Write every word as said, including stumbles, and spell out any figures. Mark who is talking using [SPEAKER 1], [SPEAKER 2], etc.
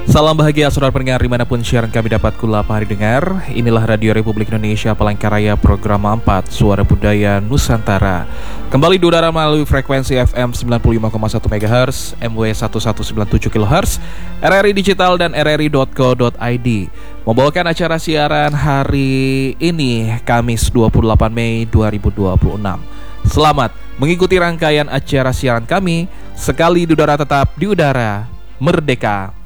[SPEAKER 1] Salam bahagia saudara pendengar dimanapun siaran kami dapat kulapa hari dengar. Inilah Radio Republik Indonesia Palangkaraya Program empat Suara Budaya Nusantara. Kembali di udara melalui frekuensi F M sembilan puluh lima koma satu megahertz, M W seribu seratus sembilan puluh tujuh kilohertz, R R I Digital dan R R I dot co dot I D. Membawakan acara siaran hari ini Kamis dua puluh delapan Mei dua ribu dua puluh enam. Selamat mengikuti rangkaian acara siaran kami. Sekali di udara tetap di udara merdeka.